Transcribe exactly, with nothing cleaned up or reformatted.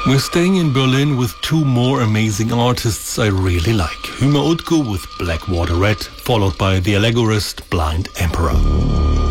We're staying in Berlin with two more amazing artists I really like. Hüma Utku with Blackwater Red, followed by the allegorist Blind Emperor.